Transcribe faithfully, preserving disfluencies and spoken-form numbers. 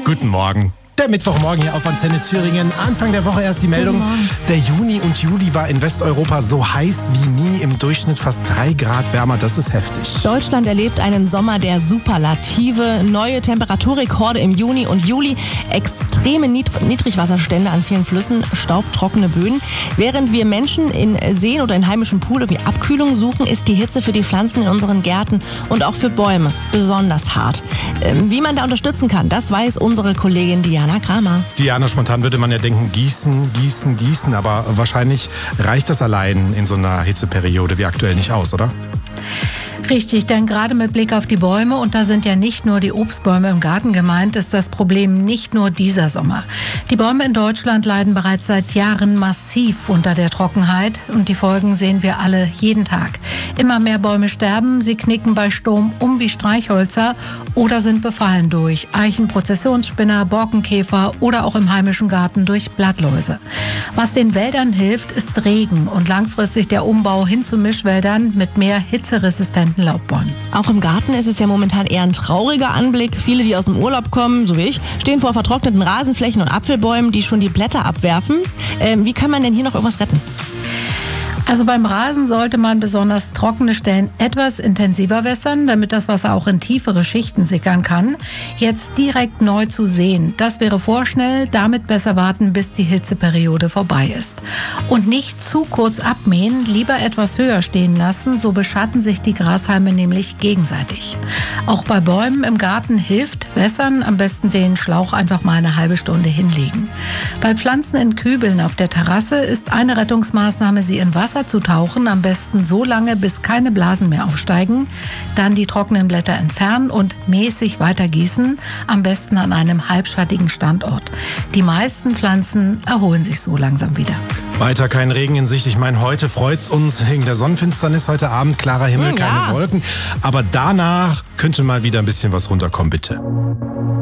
Guten Morgen. Der Mittwochmorgen hier auf Antenne Thüringen. Anfang der Woche erst die Meldung. Der Juni und Juli war in Westeuropa so heiß wie nie. Im Durchschnitt fast drei Grad wärmer. Das ist heftig. Deutschland erlebt einen Sommer der Superlative. Neue Temperaturrekorde im Juni und Juli. Extreme Nied- Niedrigwasserstände an vielen Flüssen. Staubtrockene Böden. Während wir Menschen in Seen oder in heimischen Pools irgendwie Abkühlung suchen, ist die Hitze für die Pflanzen in unseren Gärten und auch für Bäume besonders hart. Ähm, wie man da unterstützen kann, das weiß unsere Kollegin Diana Kramer. Diana, spontan würde man ja denken, gießen, gießen, gießen. Aber wahrscheinlich reicht das allein in so einer Hitzeperiode wie aktuell nicht aus, oder? Richtig, denn gerade mit Blick auf die Bäume, und da sind ja nicht nur die Obstbäume im Garten gemeint, ist das Problem nicht nur dieser Sommer. Die Bäume in Deutschland leiden bereits seit Jahren massiv unter der Trockenheit und die Folgen sehen wir alle jeden Tag. Immer mehr Bäume sterben, sie knicken bei Sturm um wie Streichhölzer oder sind befallen durch Eichenprozessionsspinner, Borkenkäfer oder auch im heimischen Garten durch Blattläuse. Was den Wäldern hilft, ist Regen und langfristig der Umbau hin zu Mischwäldern mit mehr hitzeresistenten Laubbäumen. Auch im Garten ist es ja momentan eher ein trauriger Anblick. Viele, die aus dem Urlaub kommen, so wie ich, stehen vor vertrockneten Rasenflächen und Apfelbäumen, die schon die Blätter abwerfen. Ähm, wie kann man denn hier noch irgendwas retten? Also beim Rasen sollte man besonders trockene Stellen etwas intensiver wässern, damit das Wasser auch in tiefere Schichten sickern kann. Jetzt direkt neu zu säen, das wäre vorschnell, damit besser warten, bis die Hitzeperiode vorbei ist. Und nicht zu kurz abmähen, lieber etwas höher stehen lassen, so beschatten sich die Grashalme nämlich gegenseitig. Auch bei Bäumen im Garten hilft wässern, am besten den Schlauch einfach mal eine halbe Stunde hinlegen. Bei Pflanzen in Kübeln auf der Terrasse ist eine Rettungsmaßnahme, sie in Wasser zu tauchen, am besten so lange, bis keine Blasen mehr aufsteigen, dann die trockenen Blätter entfernen und mäßig weiter gießen, am besten an einem halbschattigen Standort. Die meisten Pflanzen erholen sich so langsam wieder. Weiter kein Regen in Sicht. Ich meine, heute freut's uns wegen der Sonnenfinsternis heute Abend. Klarer Himmel, Hm, keine ja. Wolken. Aber danach könnte mal wieder ein bisschen was runterkommen, bitte.